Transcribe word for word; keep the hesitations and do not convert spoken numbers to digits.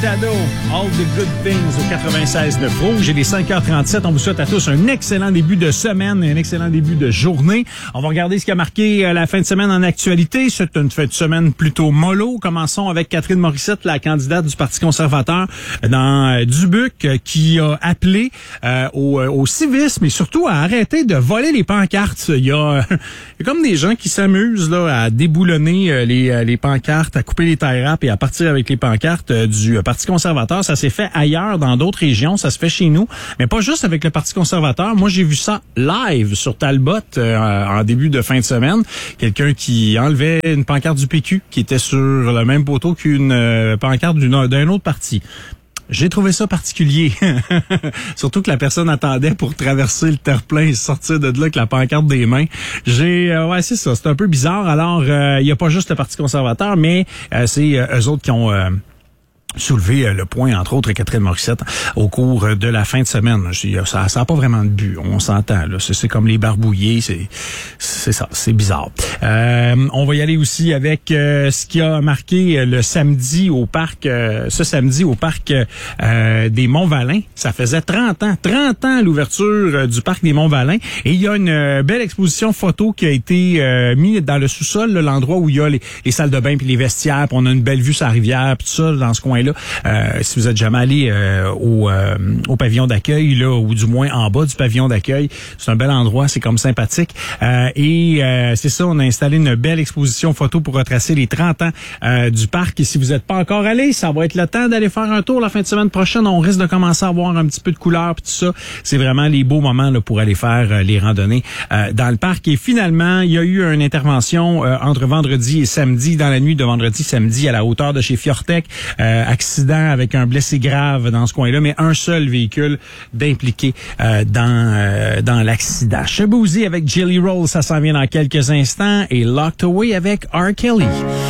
Furtado, All the Good Things au quatre-vingt-seize neuf Rouge. Il est cinq heures trente-sept. On vous souhaite à tous un excellent début de semaine et un excellent début de journée. On va regarder ce qui a marqué la fin de semaine en actualité. C'est une fin de semaine plutôt mollo. Commençons avec Catherine Morissette, la candidate du Parti conservateur dans euh, Dubuque, euh, qui a appelé euh, au, au civisme et surtout à arrêter de voler les pancartes. Il y a, euh, il y a comme des gens qui s'amusent là à déboulonner euh, les, euh, les pancartes, à couper les tie wraps et à partir avec les pancartes euh, du euh, Parti conservateur. Ça s'est fait ailleurs, dans d'autres régions, ça se fait chez nous, mais pas juste avec le Parti conservateur. Moi, j'ai vu ça live sur Talbot euh, en début de fin de semaine. Quelqu'un qui enlevait une pancarte du P Q qui était sur le même poteau qu'une euh, pancarte d'une, d'un autre parti. J'ai trouvé ça particulier. Surtout que la personne attendait pour traverser le terre-plein et sortir de là avec la pancarte des mains. J'ai euh, ouais, c'est ça, c'est un peu bizarre. Alors, il euh, y a pas juste le Parti conservateur, mais euh, c'est euh, eux autres qui ont euh, soulevé euh, le point, entre autres, Catherine Morissette, au cours de la fin de semaine. Je, ça n'a pas vraiment de but, on s'entend. Là. C'est, c'est comme les barbouillés, c'est, c'est ça, c'est bizarre. Euh, on va y aller aussi avec euh, ce qui a marqué le samedi au parc, euh, ce samedi au parc euh, des Monts-Valin. Ça faisait trente ans, trente ans l'ouverture euh, du parc des Monts-Valin. Et il y a une euh, belle exposition photo qui a été euh, mise dans le sous-sol, là, l'endroit où il y a les, les salles de bain puis les vestiaires, puis on a une belle vue sur la rivière, puis tout ça, dans ce coin là, euh, si vous êtes jamais allé euh, au, euh, au pavillon d'accueil, là, ou du moins en bas du pavillon d'accueil, c'est un bel endroit, c'est comme sympathique. Euh, et euh, c'est ça, on a installé une belle exposition photo pour retracer les trente ans euh, du parc. Et si vous n'êtes pas encore allé, ça va être le temps d'aller faire un tour la fin de semaine prochaine. On risque de commencer à avoir un petit peu de couleur puis tout ça. C'est vraiment les beaux moments là, pour aller faire euh, les randonnées euh, dans le parc. Et finalement, il y a eu une intervention euh, entre vendredi et samedi, dans la nuit de vendredi-samedi, à la hauteur de chez Fiortec. Euh, accident avec un blessé grave dans ce coin-là, mais un seul véhicule d'impliqué euh, dans euh, dans l'accident. Shaboozey avec Jelly Roll, ça s'en vient dans quelques instants, et Locked Away avec R. Kelly.